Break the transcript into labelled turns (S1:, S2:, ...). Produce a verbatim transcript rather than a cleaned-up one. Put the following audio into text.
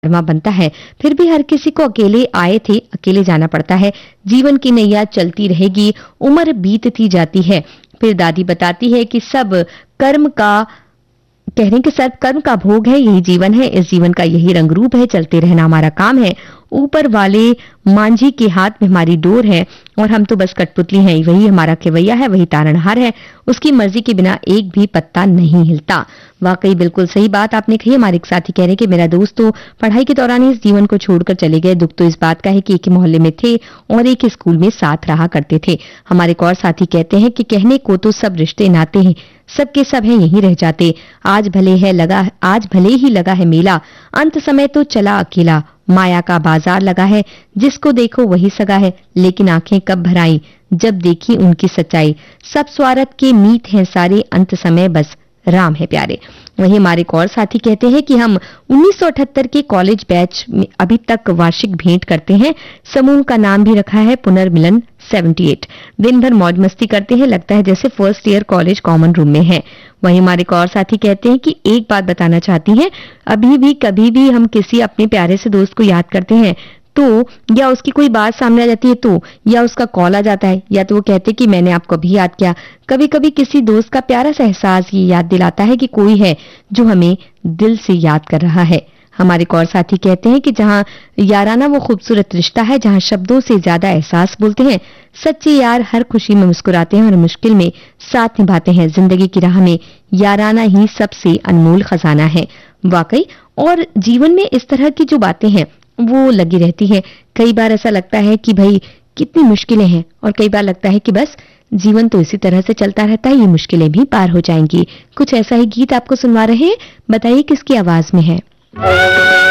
S1: रमा बनता है, फिर भी हर किसी को अकेले आए थे अकेले जाना पड़ता है। जीवन की नैया चलती रहेगी, उम्र बीतती जाती है। फिर दादी बताती है कि सब कर्म का कह रहे हैं कि सब कर्म का भोग है, यही जीवन है, इस जीवन का यही रंग रूप है, चलते रहना हमारा काम है। ऊपर वाले मांझी के हाथ में हमारी डोर है और हम तो बस कठपुतली हैं, वही हमारा खेवैया है, वही तारणहार है, उसकी मर्जी के बिना एक भी पत्ता नहीं हिलता। वाकई बिल्कुल सही बात आपने कही। हमारे एक साथी कह रहे हैं कि मेरा दोस्त तो पढ़ाई के दौरान ही इस जीवन को छोड़कर चले गए। दुख तो इस बात का है कि एक ही मोहल्ले में थे और एक ही स्कूल में साथ रहा करते थे। हमारे एक और साथी कहते हैं कि कहने को तो सब रिश्ते नाते हैं, सबके सब हैं यहीं रह जाते। आज भले है लगा आज भले ही लगा है मेला, अंत समय तो चला अकेला। माया का बाजार लगा है, जिसको देखो वही सगा है, लेकिन आंखें कब भर आई जब देखी उनकी सच्चाई। सब स्वार्थ के मीत हैं सारे, अंत समय बस राम है प्यारे। वहीं हमारे एक और साथी कहते हैं कि हम उन्नीस सौ अठहत्तर के कॉलेज बैच में अभी तक वार्षिक भेंट करते हैं। समूह का नाम भी रखा है पुनर्मिलन अठहत्तर। दिन भर मौज मस्ती करते हैं, लगता है जैसे first year college common room में है। वहीं हमारे एक और साथी कहते हैं कि एक बात बताना चाहती हैं, अभी भी कभी भी हम किसी अपने प्यारे से दोस्त को याद करते हैं तो, या उसकी कोई बात सामने आ जाती है तो, या उसका कॉल आ जाता है, या तो वो कहते कि मैंने आपको अभी याद किया। कभी कभी किसी दोस्त का प्यारा सा एहसास ये याद दिलाता है कि कोई है जो हमें दिल से याद कर रहा है। हमारे एक और साथी कहते हैं कि जहां याराना वो खूबसूरत रिश्ता है जहां शब्दों से ज्यादा एहसास बोलते हैं। सच्चे यार हर खुशी में मुस्कुराते हैं और मुश्किल में साथ निभाते हैं। जिंदगी की राह में याराना ही सबसे अनमोल खजाना है। वाकई, और जीवन में इस तरह की जो बातें हैं वो लगी रहती है। कई बार ऐसा लगता है कि भाई कितनी मुश्किलें हैं, और कई बार लगता है कि बस जीवन तो इसी तरह से चलता रहता है, ये मुश्किलें भी पार हो जाएंगी। कुछ ऐसा ही गीत आपको सुनवा रहे हैं, बताइए किसकी आवाज में है।